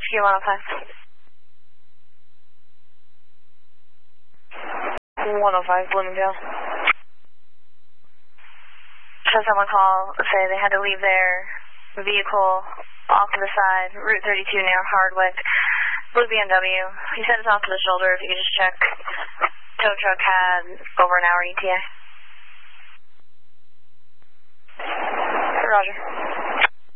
Rescue 105. 105, Bloomingdale. So someone call, say they had to leave their vehicle off to the side, Route 32 near Hardwick, blue BMW. He said it's off to the shoulder. If you could just check. Tow truck had over an hour ETA. Roger.